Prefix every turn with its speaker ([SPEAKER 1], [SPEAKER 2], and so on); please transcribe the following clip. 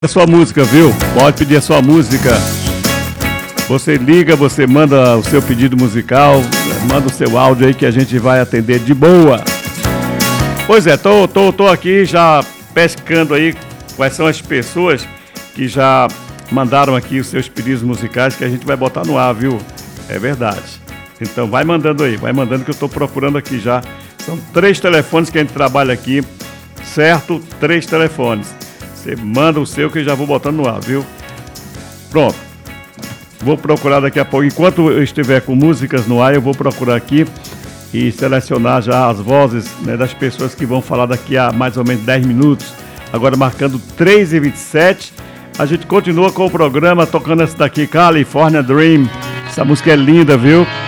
[SPEAKER 1] A sua música, viu? Pode pedir a sua música. Você liga, você manda o seu pedido musical, manda o seu áudio aí que a gente vai atender de boa. Pois é, tô aqui já pescando aí quais são as pessoas que já mandaram aqui os seus pedidos musicais que a gente vai botar no ar, viu? É verdade. Então vai mandando aí, vai mandando que eu tô procurando aqui já. São 3 telefones que a gente trabalha aqui, certo? 3 telefones. Você manda o seu que eu já vou botando no ar, viu? Pronto. Vou procurar daqui a pouco. Enquanto eu estiver com músicas no ar, eu vou procurar aqui e selecionar já as vozes, né, das pessoas que vão falar daqui a mais ou menos 10 minutos. Agora marcando 3h27. A gente continua com o programa tocando essa daqui, California Dream. Essa música é linda, viu?